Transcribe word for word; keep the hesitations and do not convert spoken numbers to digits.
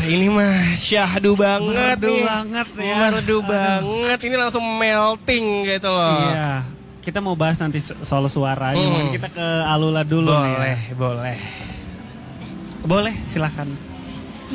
ini mah syahdu banget Merdu nih. banget ya. Merdu banget. Ini langsung melting gitu loh. Iya. Kita mau bahas nanti soal suara. Hmm. Mungkin kita ke Alula dulu boleh, nih. Boleh, boleh. Boleh, silakan.